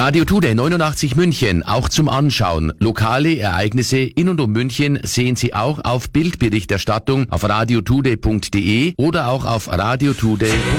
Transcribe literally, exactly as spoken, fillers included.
Radio Today neunundachtzig München, auch zum Anschauen. Lokale Ereignisse in und um München sehen Sie auch auf Bildberichterstattung auf radiotoday punkt de oder auch auf radiotoday punkt de.